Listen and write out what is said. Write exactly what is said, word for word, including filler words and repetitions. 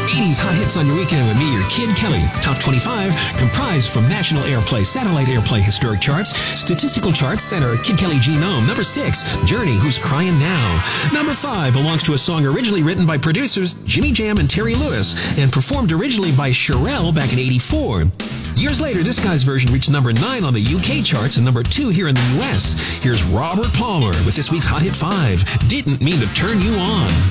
eighties hot hits on your weekend with me, your Kid Kelly. Top twenty-five, comprised from national airplay, satellite airplay, historic charts, statistical charts, and our Kid Kelly genome. Number six, Journey, Who's Crying Now. Number five belongs to a song originally written by producers Jimmy Jam and Terry Lewis and performed originally by Cherrelle back in eighty-four. Years later, this guy's version reached number nine on the U K charts and number two here in the U S. Here's Robert Palmer with this week's Hot Hit five, Didn't Mean to Turn You On.